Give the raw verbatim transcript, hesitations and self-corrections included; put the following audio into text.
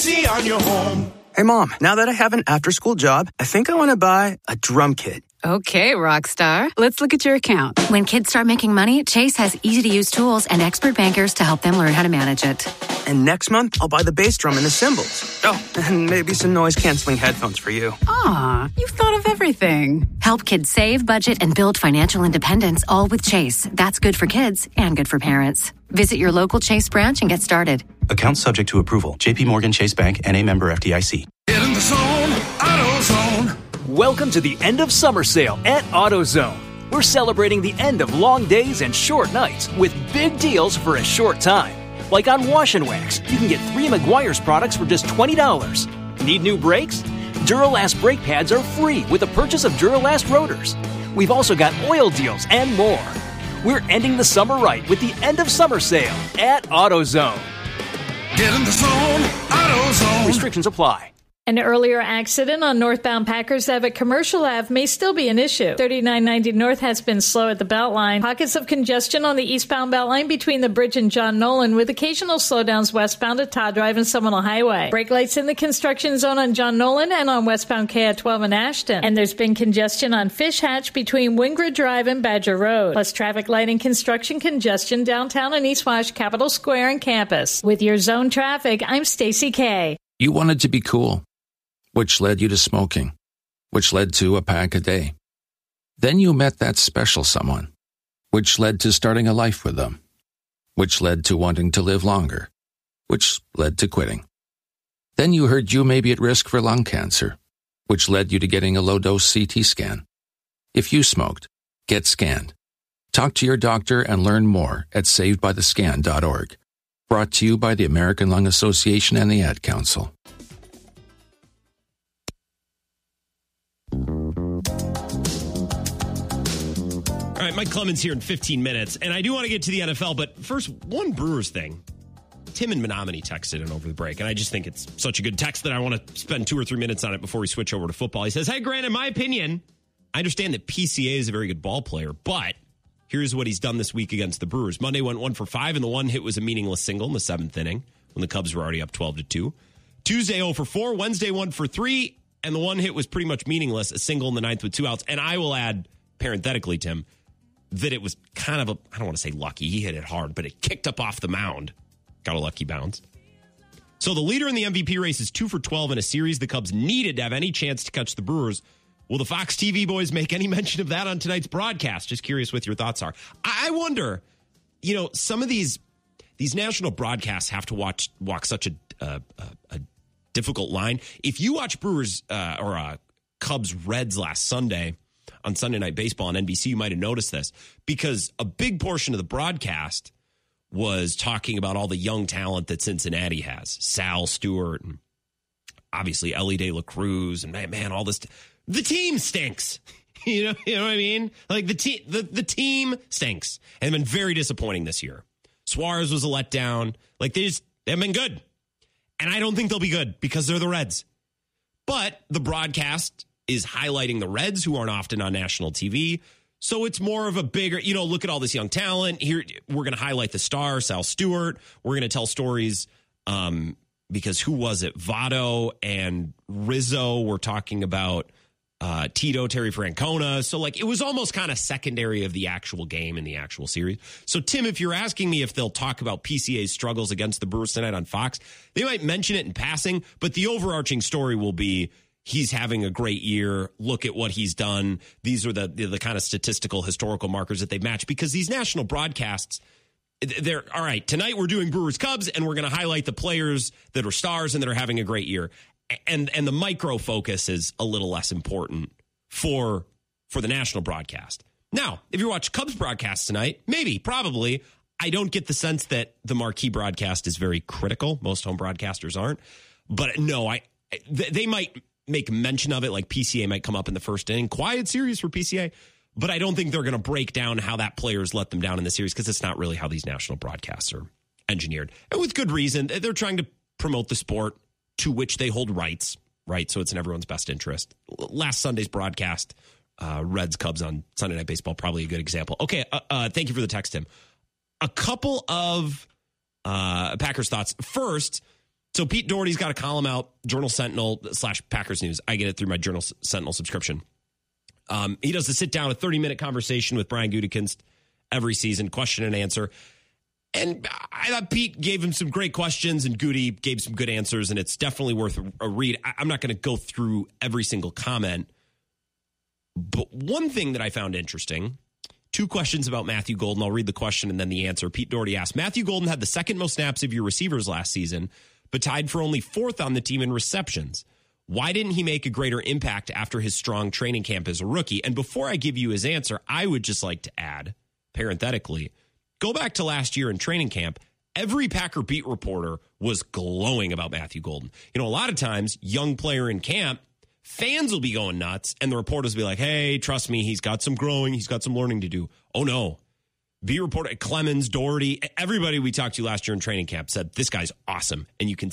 on your home. Hey, Mom, now that I have an after-school job, I think I want to buy a drum kit. Okay, Rockstar. Let's look at your account. When kids start making money, Chase has easy-to-use tools and expert bankers to help them learn how to manage it. And next month, I'll buy the bass drum and the cymbals. Oh, and maybe some noise-canceling headphones for you. Aw, you've thought of everything. Help kids save, budget, and build financial independence, all with Chase. That's good for kids and good for parents. Visit your local Chase branch and get started. Account subject to approval. J P Morgan Chase Bank, N A member F D I C. Get in the zone, AutoZone. Welcome to the end of summer sale at AutoZone. We're celebrating the end of long days and short nights with big deals for a short time. Like on Wash and Wax, you can get three Meguiar's products for just twenty dollars. Need new brakes? Duralast brake pads are free with the purchase of Duralast rotors. We've also got oil deals and more. We're ending the summer right with the end of summer sale at AutoZone. Get in the zone, AutoZone. Restrictions apply. An earlier accident on northbound Packers Ave at Commercial Ave may still be an issue. thirty-nine ninety North has been slow at the Beltline. Pockets of congestion on the eastbound Beltline between the bridge and John Nolan, with occasional slowdowns westbound at Todd Drive and Seminole Highway. Brake lights in the construction zone on John Nolan and on westbound K I twelve in Ashton. And there's been congestion on Fish Hatch between Wingrid Drive and Badger Road. Plus traffic light and construction congestion downtown and East Wash, Capitol Square, and campus. With your zone traffic, I'm Stacy Kay. You wanted to be cool, which led you to smoking, which led to a pack a day. Then you met that special someone, which led to starting a life with them, which led to wanting to live longer, which led to quitting. Then you heard you may be at risk for lung cancer, which led you to getting a low-dose C T scan. If you smoked, get scanned. Talk to your doctor and learn more at saved by the scan dot org. Brought to you by the American Lung Association and the Ad Council. All right, Mike Clemens here in fifteen minutes, and I do want to get to the N F L, but first, one Brewers thing. Tim and Menominee texted in over the break, and I just think it's such a good text that I want to spend two or three minutes on it before we switch over to football. He says, hey, Grant, in my opinion, I understand that P C A is a very good ball player, but here's what he's done this week against the Brewers. Monday went one for five, and the one hit was a meaningless single in the seventh inning when the Cubs were already up twelve to two. Tuesday, oh for four. Wednesday, one for three, and the one hit was pretty much meaningless, a single in the ninth with two outs. And I will add, parenthetically, Tim, that it was kind of a, I don't want to say lucky, he hit it hard, but it kicked up off the mound. Got a lucky bounce. So the leader in the M V P race is two for twelve in a series the Cubs needed to have any chance to catch the Brewers. Will the Fox T V boys make any mention of that on tonight's broadcast? Just curious what your thoughts are. I wonder, you know, some of these these national broadcasts have to watch walk such a, uh, a, a difficult line. If you watch Brewers uh, or uh, Cubs Reds last Sunday on Sunday Night Baseball on N B C, you might have noticed this, because a big portion of the broadcast was talking about all the young talent that Cincinnati has. Sal Stewart, and obviously Ellie De La Cruz, and man, man all this. T- the team stinks. You know, you know what I mean? Like the team, the, the team stinks, and been very disappointing this year. Suarez was a letdown. Like they just they haven't been good, and I don't think they'll be good because they're the Reds. But the broadcast is highlighting the Reds, who aren't often on national T V. So it's more of a bigger, you know, look at all this young talent. Here, we're going to highlight the star, Sal Stewart. We're going to tell stories um, because who was it? Votto and Rizzo were talking about uh, Tito, Terry Francona. So, like, it was almost kind of secondary of the actual game in the actual series. So, Tim, if you're asking me if they'll talk about P C A's struggles against the Brewers tonight on Fox, they might mention it in passing, but the overarching story will be, he's having a great year. Look at what he's done. These are the, the the kind of statistical historical markers that they match, because these national broadcasts, they're all right. Tonight we're doing Brewers Cubs, and we're going to highlight the players that are stars and that are having a great year. And and the micro focus is a little less important for for the national broadcast. Now, if you watch Cubs broadcast tonight, maybe, probably, I don't get the sense that the marquee broadcast is very critical. Most home broadcasters aren't. But no, I they might make mention of it, like P C A might come up in the first inning. Quiet series for P C A, but I don't think they're going to break down how that player's let them down in the series, because it's not really how these national broadcasts are engineered. And with good reason. They're trying to promote the sport to which they hold rights, right? So it's in everyone's best interest. Last Sunday's broadcast, uh, Reds Cubs on Sunday Night Baseball, probably a good example. Okay, uh, uh, thank you for the text, Tim. A couple of uh, Packers thoughts. First, So Pete Doherty's got a column out, Journal Sentinel slash Packers News. I get it through my Journal Sentinel subscription. Um, he does a sit-down, a thirty-minute conversation with Brian Gutekunst every season, question and answer. And I thought Pete gave him some great questions and Goody gave some good answers, and it's definitely worth a read. I'm not going to go through every single comment, but one thing that I found interesting, two questions about Matthew Golden. I'll read the question and then the answer. Pete Doherty asked, Matthew Golden had the second most snaps of your receivers last season, but tied for only fourth on the team in receptions. Why didn't he make a greater impact after his strong training camp as a rookie? And before I give you his answer, I would just like to add, parenthetically, go back to last year in training camp. Every Packer beat reporter was glowing about Matthew Golden. You know, a lot of times, young player in camp, fans will be going nuts, and the reporters will be like, hey, trust me, he's got some growing, he's got some learning to do. Oh, no. Beat reporter, Clemens, Doherty, everybody we talked to last year in training camp said, this guy's awesome, and you can